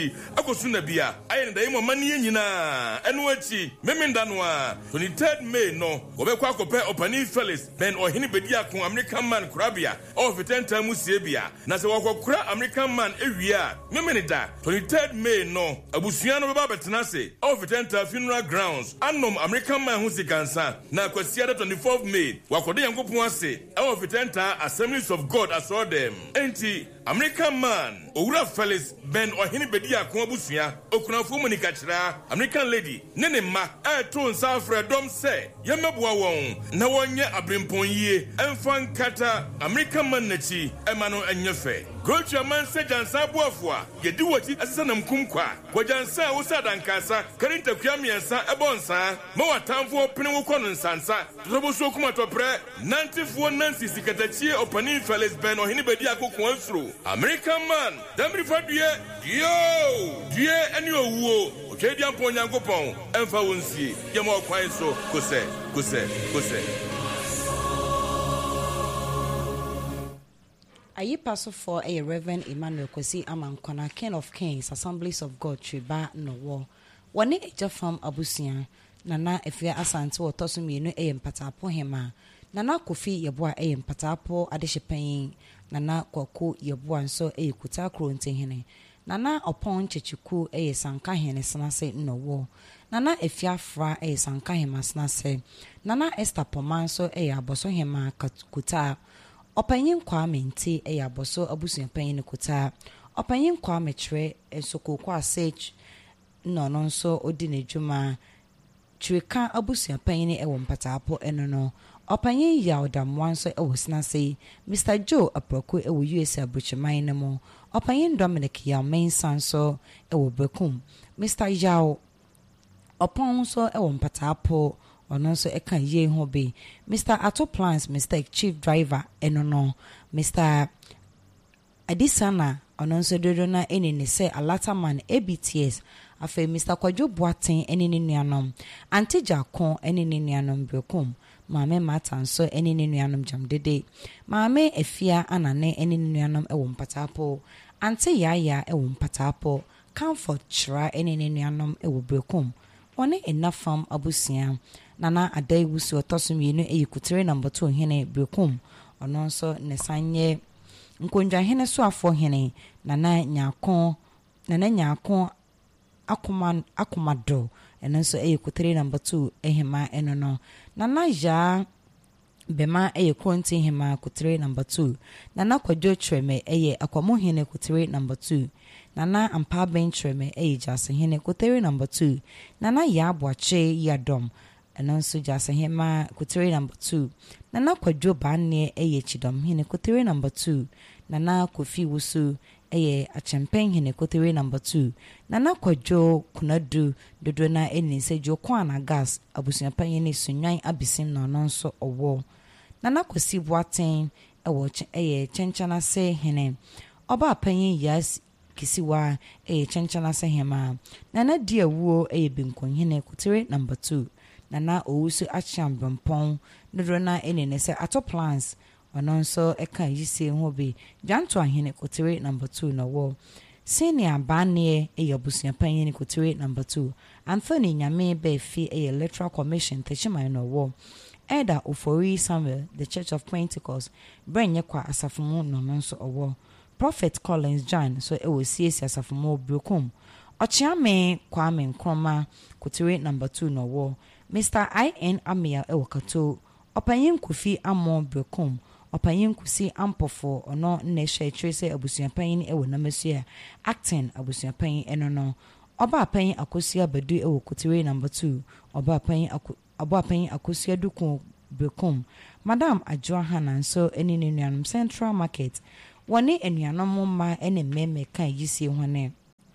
Enti akosu na bia aye ndai mo mane nyina eno achi memenda no a 23rd May no obekwa akopɛ Opani Felix Ben Ohini Bediako American man Krabia of 10 time Siebia na se wakokura American man ewia memenida 23rd May no abusua no beba betena se of 10 time funeral grounds anom American man hu sikansa na kwasia 24th May wakode yankopon ase of 10 time Assemblies of God assaw them enti American man Owura Felix Ben Ohini Bediako abusua okunafo mu nikachira American lady nene ma to nsa afredom se yemeboa won na wonye abrempon yie emfa nkata American man nachi ema no enyefe Gocha man se jansa boafo yedi woti asesa nam kumkwa gwajansa wo sadankasa karinta kuamiensa ebonsa ma watamfo pene wo kono nsansa roboso kuma topre nantifo nansi sikatachie Opani Felix Ben Ohini Bediako kwansro American man damri fadue die eni owuo okedi ampo nyankopon emfa wonsie yema okwan so kose Ayipaso for a Reverend Emmanuel Kwesi Amankwana, King of Kings, Assemblies of God, Triba no war. Wane eja fam abusia, Nana efia asante otosumi no mpatapo hema. Nana Kofi yeboa mpatapo adeshepen, Nana Kwaku yeboa nso kutakro ntehene. Nana opon chechiku sanka hene sanase no war. Nana efia fra sanka hema sanase. Nana Esther Pomanso aboso hema kuta. Opanyin Kwame nti aboso abusuan panyin kota opanyin Kwame tre ensoko kwa sage no nso odi n'edwuma tweka abusuan panyin mpatapo eno no opanyin Yaudam wanso sinase Mr. Joe Aproko US abuchiman ne mo opanyin Dominic Yamain sanso Bekum Mr. Yao opon so mpatapo Ononso eka ye hobe Mr. Ato Plans Mr. Chief Driver enono Mr. Adisana ononso dodona enene se alata man ABTS afa Mr. Kwajo Boaten enene nuanom Antija kon enene nuanom Bekum Maame Matanso enene nuanom Jamdede Maame Efia Anane enene nuanom mpatapo Ante Yaya mpatapo Comfort Chra enene nuanom Bekum One enough farm abusia Nana Adai wusu otosumi no kutere number 2 hene Bekum ononso nesanye nkonja hene so afo hene nana nyakon akomado enonso kutere number 2 ehema enono nana ja bema kronti hema kutere number 2 nana Kwadwo Treme akwamu hene kutere number 2 Nana Ampa Bentreme jase hene kutere number 2 Nana Yabuache Yadom Anonso jase hema kutere number 2 Nana Kwadwo Bane Chidom hene kutere number 2 Nana Kofi Wusu Achempen hene kutere number 2 Nana Kwadwo Kunadu Dodona se Jokwana gas abusuapa yene sunyan abisim na nonso owo Nana Kosi Boaten chenchana se hene Oba apanyin yes Kisiwa chenchana se hema Nana dia wuo binkon hene kutere number 2 Nana Owusu Achambrompon Dodona se Ato Plans Ononso eka yise hobe Janto ahene kutere number 2 na wo Senior Bane abusuapa yene kutere number 2 Anthony Nyame Befi Electoral Commission Techima no wo Elder Ofori Samuel the Church of Pentecost Brenye kwa asafumu no nonso owo Prophet Collins John so CSC asafumu Bekum Ochiame Kwame Nkrumah kutere number 2 no wo Mr. IN Amia Kato Opanyin Kofi Amo Bekum Opanyin Kusi Ampofo ono neshe trese abusuapanyin namasua acting abusuapanyin enono Oba apanyin Akosia Badu kutere number 2 Oba apanyin Akosia Duku Bekum Madam Ajwa Hana so eni nuanom Central Market Wani enuanom ma ene meme kan yisi hwane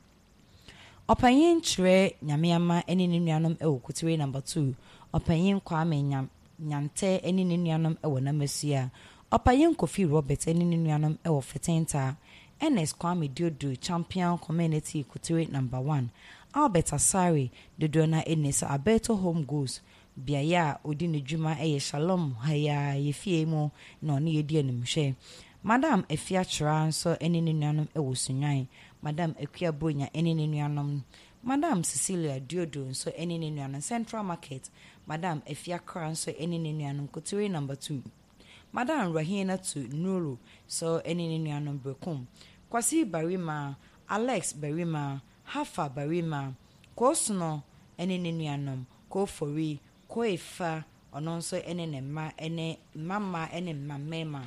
Opanyin Chre Nyamiama eni nuanom kutere number 2 Opanyin Kwame Nyante eni nuanom namasua Opanyin Kofi Robert eni nuanom Fetenta NS Kwame Diodu Champion Community kutere number 1 Albert Asari Dodona Enisa Alberto Home Goes Biaya Odini Juma Shalom Haya Yefie mu no ni yedi animhwe Madam Efia Chra nso ene ne nuanom ewo Sunwan, Madam Ekua Bonya ene ne nuanom, Madam Cecilia Diodo nso ene ne nuanom Central Market, Madam Efia Kra nso ene ne nuanom Kotiri number 2, Madam Rahina to Nuru so ene ne nuanom Brekum, Kwasi Barima, Alex Barima, Hafa Barima, Kosuno ene ne nuanom Kofori, Koefa ono nso ene ne ma ene mama ene mamema.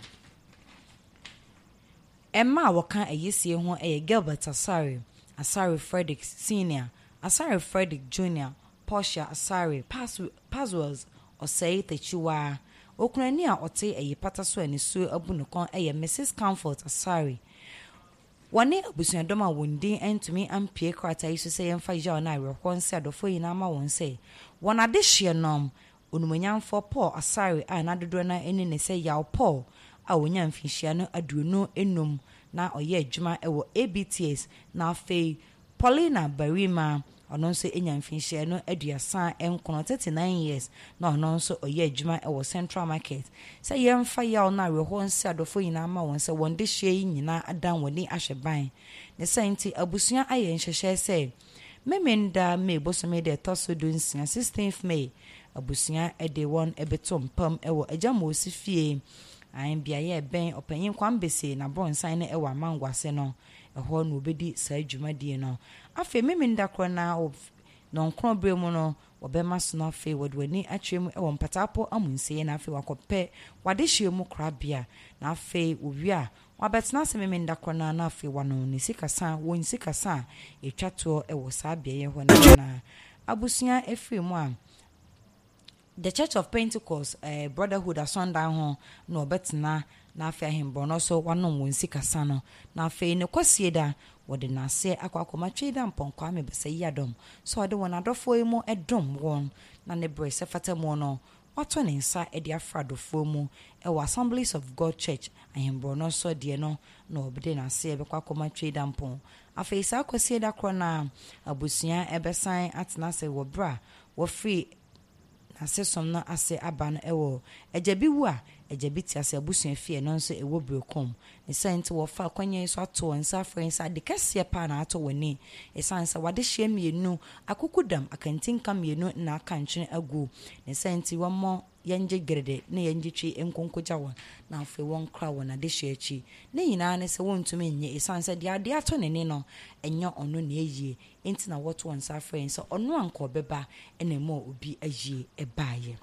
Emma waka ayesie ho Gilbert Asari Frederick Senior, Asari Frederick Junior, Portia Asari, Paswells Osei Techiwa, Okunani a ote pataso ani su abunukon Mrs. Comfort Asari. Wane abusuadom a wondin entumi ampie krata yiso se yemfa yaw na awerhon se adofo yina ma won se wona de hye nom onumanyamfo Paul Asari a na dodo na eni ne se yaw Paul a wonya mfinhia no aduonu enum na oye adwuma ewo ABTS na afei Paulina Barima ono nso enya mfinhia no aduasa enkono 39 years na ono nso oye adwuma ewo Central Market se yemfa yaw na awerhon se adofo yina ma won se wonde hye nyina adan woni ahweban ne senti abusua aye nhyehyɛ se memenda me bosome de toso do nsia 16th May abusua ede won ebetom pam ewo agama osifie an biaye ben opanyin kwambese na bronsan na ewa mangwase no eho no obedi sa adwumadie no afi memenda kro na non kro bremu no obema so no afi wodwani atwem ewo mpatapo amunsie na afi wakope wade hyiemu krabia na afi owia wabetna se memenda kro na afi wano ne sikasa won sikasa etwato ewo sa biaye ho na abusua efremu a the Church of Pentecost Brotherhood asondan ho no betna na afi ahembo no so wanom won sikasa no na afi ne kwasie da wode na ase akwakomatwe da mponko ame bese yadom so wode won adofo emu edom won na ne brese fatamo no wato ne nsa edi afradofo mu ewo Assemblies of God Church ahembo no so de no na obede na ase ebekwakomatwe da mpon afi sa kwasie da kro na abusua ebesan atena se wo bra wo free asesom na ase aba no ewo ejabi wu a ejabi ti ase abusua fie no nso ewo Brekom ne sent wo fa kwanye so ato nsa friends ade kase pa na ato woni esansa wade hye mienu akukudam akantinka mienu na aka ntwe agu ne sent wo mo yanje grede ne yanje twi enkonkoja won na afi won kra won ade hye achi ne nyina ne se wontumi nye esansa de ade ato ne ne no enyo ono ne eyie enti na woto won sa friends ono anko beba ene mo obi ayie ebaye.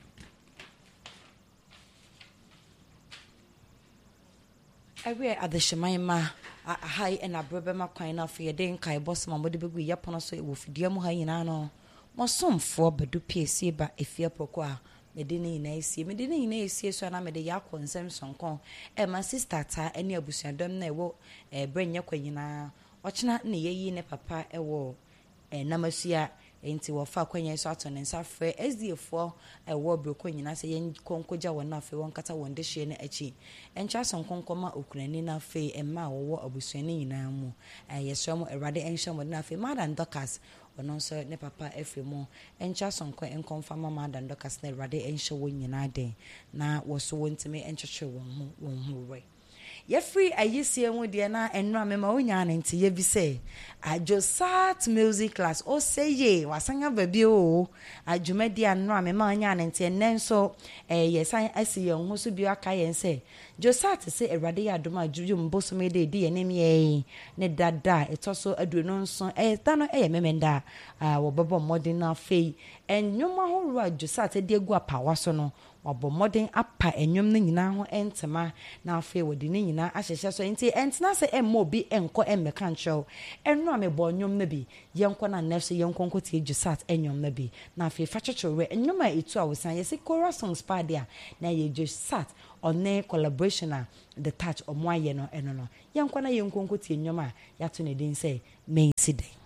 Ewe adeshemaima ahai ena brobema kwan na fe den kai boss ma mode begu yapono so wo fidie mu ha nyina no mosomfo bedu piesie ba efia poko a medine ina esie medine ina esie so na mede yakonsem sonkon ma sister ta ene abusuadom na ewo brenya kwanyina ochina ne yeyi ne papa ewo namasua enti wo fa kwanya so ato ne nsa frɛ SDF ewo broko nyina se yen konkoja wona fe won kata won de hye ne achi encha son konkoma okunani na fe emma wo abusuani nyina mu yesro mo erade enhye mo na fe Madam Dorcas ono so ne papa efremo encha son kon enkonfama Madam Dorcas na erade enhye wo nyina den na wo so wontime enchehwe won ho we Yefree ayesie mu de na enno amema onya na nti ye bi se Ajosat music class o seye wasanya babi o adwumadi anno amema onya na nti ennenso yesan asiye ho so bi aka yen se Josat se erade ya adoma adwuju mbosome de di enem ye ne dada etoso aduonu nso da no memenda wo bebo modern na fei enwoma ho ru Josat de egu apawa so no wabo modern apa enwom na nyina ho entema na afi wodi ne nyina ahyehye so enti entena se emmo bi enko emmeka nchew enno amebo enwom na bi yenko na nefse yenko nkotie Josat enwom na bi na afi fa chechewe enwom a etu a wosan yesi chorus songs pa dia na ye Josat one collaboration a the touch omoaye no eno no yenko na yenko nkotie enwom a yato ne din se main side